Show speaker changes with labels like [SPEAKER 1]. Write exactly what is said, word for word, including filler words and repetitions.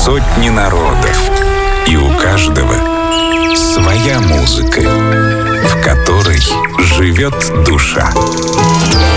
[SPEAKER 1] сотни народов, и у каждого своя музыка, в которой живет душа.